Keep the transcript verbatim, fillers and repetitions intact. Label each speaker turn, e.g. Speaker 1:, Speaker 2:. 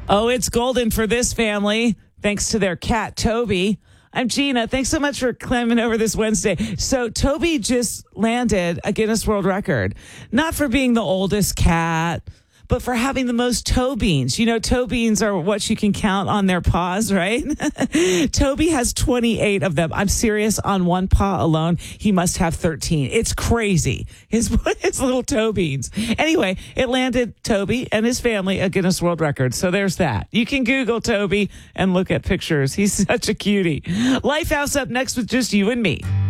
Speaker 1: Oh, it's golden for this family, thanks to their cat, Toby. I'm Gina. Thanks so much for climbing over this Wednesday. So Toby just landed a Guinness World Record, not for being the oldest cat, but for having the most toe beans. You know, toe beans are what you can count on their paws, right? Toby has twenty-eight of them. I'm serious. On one paw alone, he must have thirteen. It's crazy. His, his little toe beans. Anyway, it landed Toby and his family a Guinness World Record. So there's that. You can Google Toby and look at pictures. He's such a cutie. Lifehouse up next with just you and me.